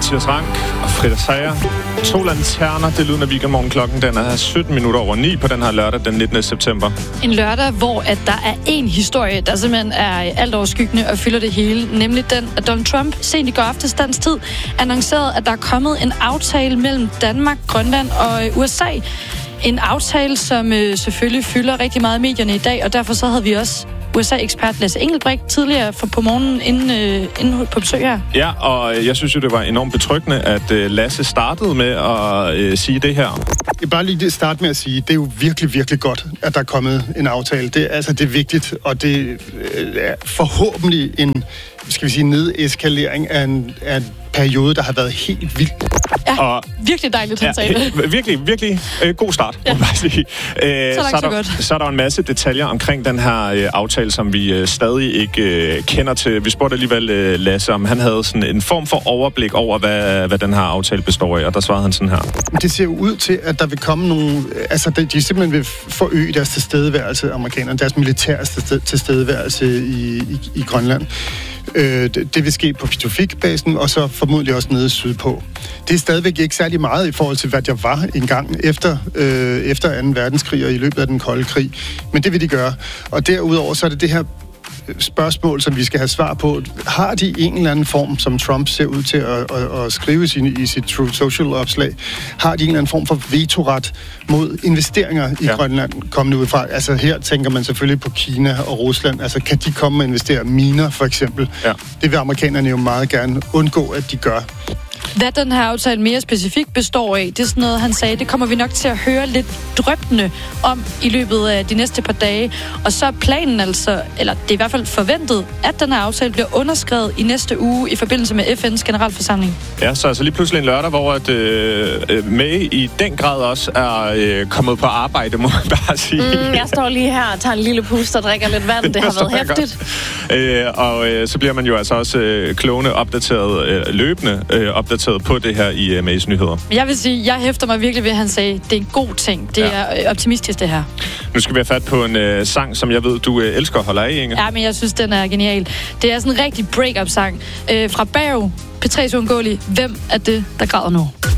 Mathias Rank og Frida Sager. 2 lanterner, det lyder af weekendmorgen. Klokken den er 17 minutter over 9 på den her lørdag, den 19. september. En lørdag, hvor at der er en historie, der simpelthen er alt overskyggende og fylder det hele. Nemlig den, at Donald Trump sent i går aftes dansk tid annoncerede, at der er kommet en aftale mellem Danmark, Grønland og USA. En aftale, som selvfølgelig fylder rigtig meget i medierne i dag, og derfor så havde vi også USA-ekspert Lasse Engelbrecht tidligere på morgenen inden på besøg her. Ja, og jeg synes jo, det var enormt betryggende, at Lasse startede med at sige det her. Jeg vil bare lige starte med at sige, det er jo virkelig, virkelig godt, at der er kommet en aftale. Det er vigtigt, og det er forhåbentlig en, nedeskalering af en periode, der har været helt vild. Ja, og virkelig dejligt, han sagde det. Virkelig god start, må man sige. Så er der en masse detaljer omkring den her aftale, som vi stadig ikke kender til. Vi spurgte alligevel Lasse, om han havde sådan en form for overblik over, hvad den her aftale består af, og der svarede han sådan her. Det ser jo ud til, at der vil komme nogle... Altså, de simpelthen vil forøge deres tilstedeværelse, amerikanerne, deres militære tilstedeværelse i Grønland. Det vil ske på Pituffik-basen, og så formodentlig også nede sydpå. Det er stadigvæk ikke særlig meget i forhold til, hvad der var engang efter 2. verdenskrig og i løbet af den kolde krig. Men det vil de gøre. Og derudover så er det her spørgsmål, som vi skal have svar på. Har de en eller anden form, som Trump ser ud til at skrive i sit Truth Social-opslag, har de en eller anden form for vetoret mod investeringer i Grønland kommende ud fra? Altså her tænker man selvfølgelig på Kina og Rusland. Altså kan de komme og investere miner, for eksempel? Ja. Det vil amerikanerne jo meget gerne undgå, at de gør. Hvad den her aftale mere specifikt består af, det er sådan noget, han sagde, det kommer vi nok til at høre lidt dryppende om i løbet af de næste par dage. Og så er planen altså, eller det er i hvert fald forventet, at den her aftale bliver underskrevet i næste uge i forbindelse med FN's generalforsamling. Ja, så altså lige pludselig en lørdag, hvor at, May i den grad også er kommet på arbejde, må man bare sige. Jeg står lige her og tager en lille pust og drikker lidt vand. Det har været hæftigt. Og så bliver man jo altså også klogende opdateret, løbende opdateret på det her i Mays nyheder. Jeg vil sige, jeg hæfter mig virkelig ved, at han sagde, det er en god ting. Det er optimistisk, det her. Nu skal vi have fat på en sang, som jeg ved, du elsker at holde af, Inge. Ja, men jeg synes, den er genial. Det er sådan en rigtig break-up-sang fra Barrow, P3's Uundgåelige. Hvem er det, der græder nu?